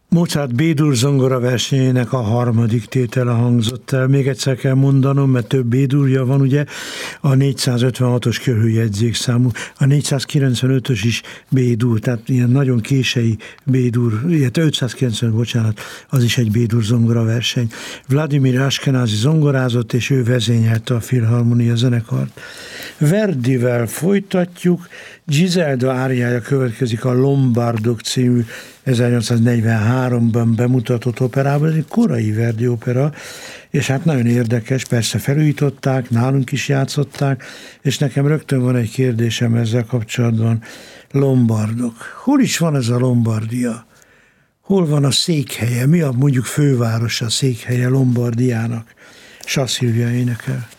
Mozart B-dur zongora versenyének a harmadik tétele hangzott el. Még egyszer kell mondanom, mert több B-durja van, ugye, a 456-os körhőjegyzékszámú, a 495-ös is B-dur, tehát ilyen nagyon kései B-dur, illetve 590, bocsánat, az is egy B-dur zongora verseny. Vladimir Ashkenazi zongorázott, és ő vezényelte a Filharmonia zenekart. Verdivel folytatjuk, Giselda áriája következik a Lombardok című 1843-ban bemutatott operában, ez egy korai Verdi opera, és hát nagyon érdekes, persze felújították, nálunk is játszották, és nekem rögtön van egy kérdésem ezzel kapcsolatban. Lombardok. Hol is van ez a Lombardia? Hol van a székhelye? Mi a mondjuk fővárosa, székhelye Lombardiának? Sassilvia énekel.